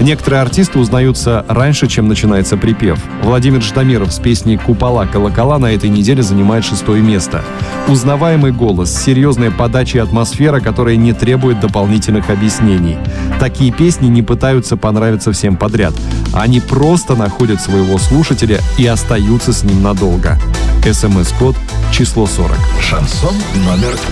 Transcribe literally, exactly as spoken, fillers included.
Некоторые артисты узнаются раньше, чем начинается припев. Владимир Ждамиров с песней «Купола, колокола» на этой неделе занимает шестое место. Узнаваемый голос, серьезная подача и атмосфера, которая не требует дополнительных объяснений. Такие песни не пытаются понравиться всем подряд. Они просто находят своего слушателя и остаются с ним надолго. СМС-код число сорок. Шансон номер